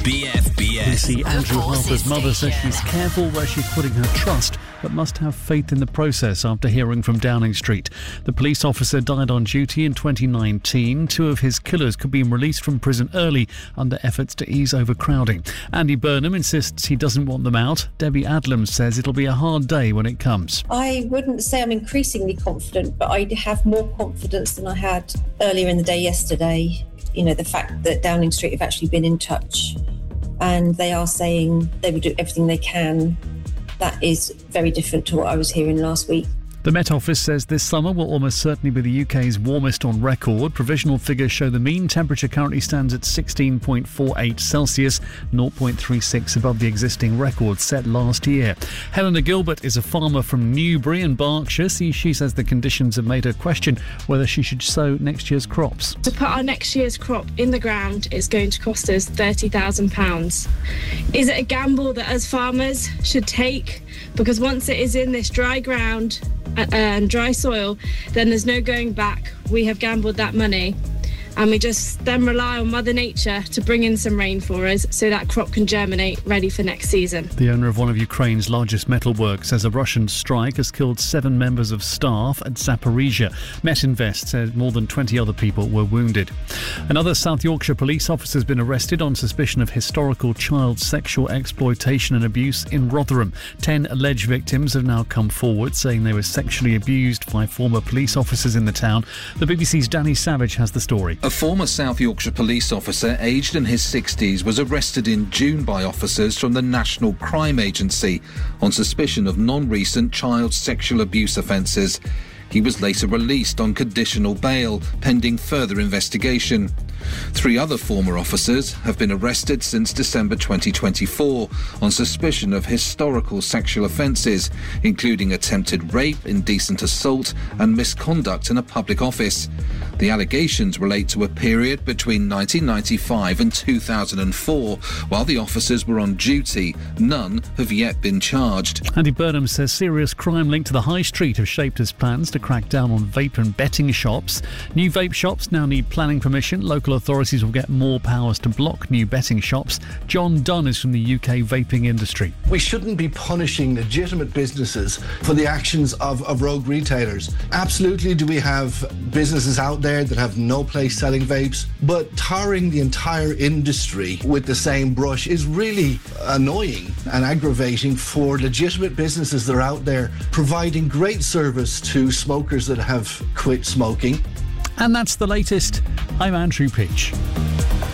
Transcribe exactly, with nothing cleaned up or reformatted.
B F B S. See, Andrew Harper's mother says she's careful where she's putting her trust, but must have faith in the process after hearing from Downing Street. The police officer died on duty in twenty nineteen. Two of his killers could be released from prison early under efforts to ease overcrowding. Andy Burnham insists he doesn't want them out. Debbie Adlam says it'll be a hard day when it comes. I wouldn't say I'm increasingly confident, but I have more confidence than I had earlier in the day yesterday. You know, the fact that Downing Street have actually been in touch and they are saying they will do everything they can. That is very different to what I was hearing last week. The Met Office says this summer will almost certainly be the U K's warmest on record. Provisional figures show the mean temperature currently stands at sixteen point four eight Celsius, zero point three six above the existing record set last year. Helena Gilbert is a farmer from Newbury in Berkshire. She, she says the conditions have made her question whether she should sow next year's crops. To put our next year's crop in the ground is going to cost us thirty thousand pounds. Is it a gamble that as farmers should take? Because once it is in this dry ground and dry soil, then there's no going back. We have gambled that money and we just then rely on Mother Nature to bring in some rain for us so that crop can germinate ready for next season. The owner of one of Ukraine's largest metalworks says a Russian strike has killed seven members of staff at Zaporizhia. Metinvest said more than twenty other people were wounded. Another South Yorkshire police officer has been arrested on suspicion of historical child sexual exploitation and abuse in Rotherham. Ten alleged victims have now come forward saying they were sexually abused by former police officers in the town. The B B C's Danny Savage has the story. A former South Yorkshire police officer aged in his sixties was arrested in June by officers from the National Crime Agency on suspicion of non-recent child sexual abuse offences. He was later released on conditional bail, pending further investigation. Three other former officers have been arrested since December twenty twenty-four on suspicion of historical sexual offences, including attempted rape, indecent assault and misconduct in a public office. The allegations relate to a period between nineteen ninety-five and two thousand four. While the officers were on duty, none have yet been charged. Andy Burnham says serious crime linked to the high street have shaped his plans to crack down on vape and betting shops. New vape shops now need planning permission. Local authorities will get more powers to block new betting shops. John Dunn is from the U K vaping industry. We shouldn't be punishing legitimate businesses for the actions of, of rogue retailers. Absolutely do we have businesses out there that have no place selling vapes, but tarring the entire industry with the same brush is really annoying and aggravating for legitimate businesses that are out there providing great service to smokers that have quit smoking. And that's the latest. I'm Andrew Pitch.